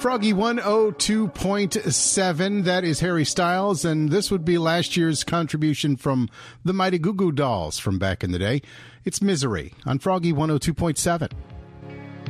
Froggy 102.7. That is Harry Styles, and this would be last year's contribution from the Mighty Goo Goo Dolls from back in the day. It's Misery on Froggy 102.7.